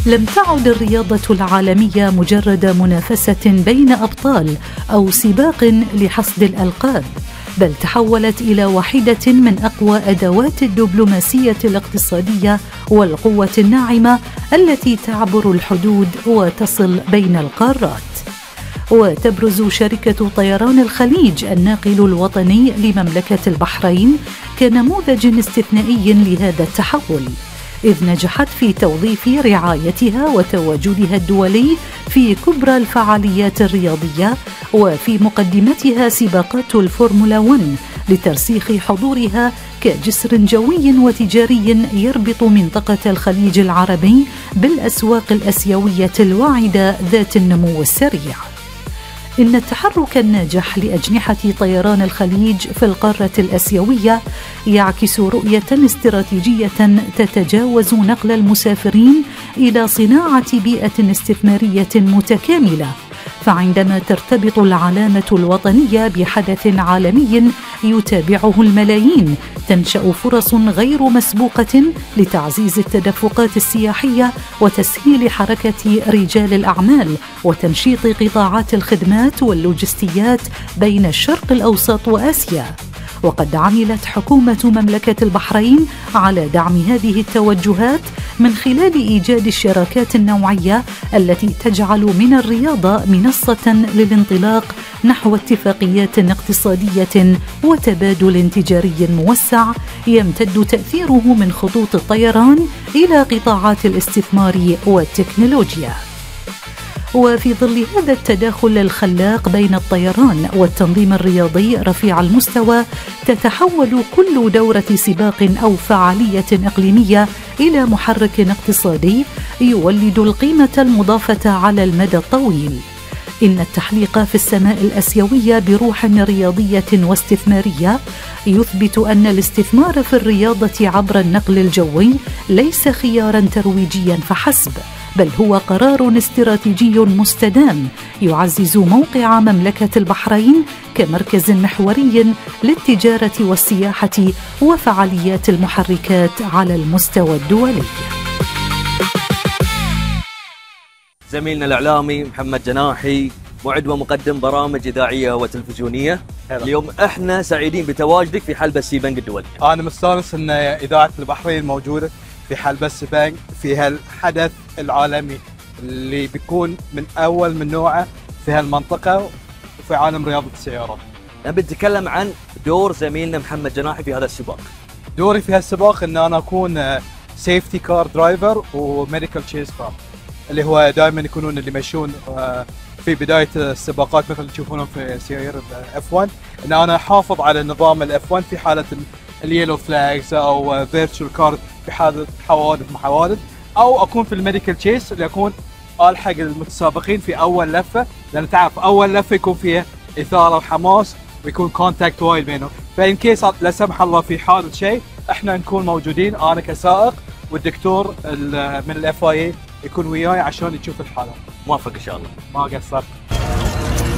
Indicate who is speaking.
Speaker 1: لم تعد الرياضة العالمية مجرد منافسة بين أبطال أو سباق لحصد الألقاب، بل تحولت إلى واحدة من أقوى أدوات الدبلوماسية الاقتصادية والقوة الناعمة التي تعبر الحدود وتصل بين القارات. وتبرز شركة طيران الخليج الناقل الوطني لمملكة البحرين كنموذج استثنائي لهذا التحول، إذ نجحت في توظيف رعايتها وتواجدها الدولي في كبرى الفعاليات الرياضية، وفي مقدمتها سباقات الفورمولا 1 لترسيخ حضورها كجسر جوي وتجاري يربط منطقة الخليج العربي بالأسواق الآسيوية الواعدة ذات النمو السريع. إن التحرك الناجح لأجنحة طيران الخليج في القارة الآسيوية يعكس رؤية استراتيجية تتجاوز نقل المسافرين إلى صناعة بيئة استثمارية متكاملة، فعندما ترتبط العلامة الوطنية بحدث عالمي يتابعه الملايين تنشأ فرص غير مسبوقة لتعزيز التدفقات السياحية وتسهيل حركة رجال الأعمال وتنشيط قطاعات الخدمات واللوجستيات بين الشرق الأوسط وآسيا. وقد عملت حكومة مملكة البحرين على دعم هذه التوجهات من خلال إيجاد الشراكات النوعية التي تجعل من الرياضة منصة للانطلاق نحو اتفاقيات اقتصادية وتبادل تجاري موسع يمتد تأثيره من خطوط الطيران إلى قطاعات الاستثمار والتكنولوجيا. وفي ظل هذا التداخل الخلاق بين الطيران والتنظيم الرياضي رفيع المستوى، تتحول كل دورة سباق أو فعالية إقليمية إلى محرك اقتصادي يولد القيمة المضافة على المدى الطويل. إن التحليق في السماء الآسيوية بروح رياضية واستثمارية يثبت أن الاستثمار في الرياضة عبر النقل الجوي ليس خياراً ترويجياً فحسب، بل هو قرار استراتيجي مستدام يعزز موقع مملكة البحرين كمركز محوري للتجارة والسياحة وفعاليات المحركات على المستوى الدولي.
Speaker 2: زميلنا الإعلامي محمد جناحي، معد ومقدم برامج إذاعية وتلفزيونية. اليوم احنا سعيدين بتواجدك في حلبة السيبانج الدولي.
Speaker 3: أنا مستانس أن إذاعة البحرين موجودة في حلبة السيبانج في هالحدث العالمي اللي بيكون من أول من نوعه في هالمنطقة وفي عالم رياضة السيارات.
Speaker 2: نبي نتكلم عن دور زميلنا محمد جناحي في هذا السباق.
Speaker 3: دوري في هالسباق أن أنا أكون سيفتي كار درايفر وميديكال تشيس كار، اللي هو دائما يكونون اللي يمشون في بداية السباقات مثل تشوفونهم في سير F1، ان انا احافظ على نظام F1 في حالة اليلو فلاجز او فيرتشوال كار في حالة حوادث محوادث، او اكون في الميديكال تشيس اللي اكون الحق المتسابقين في اول لفة، لان تعرف اول لفة يكون فيها اثارة وحماس ويكون كونتاكت وايد بينهم، فان كيس لا سمح الله في حادث شيء احنا نكون موجودين، انا كسائق والدكتور من الFIA يكون وياي عشان يشوف الحالة.
Speaker 2: موفق ان شاء الله.
Speaker 3: ما قصرت.